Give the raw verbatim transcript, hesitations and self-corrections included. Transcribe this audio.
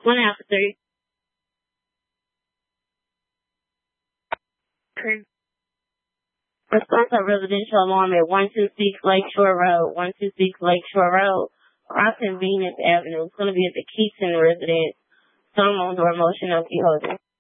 One after three. Response of residential alarm at one two six Lakeshore Road, one two six Lakeshore Road, crossing Venus Avenue. It's going to be at the Keaton residence. Someone door motion on key holder.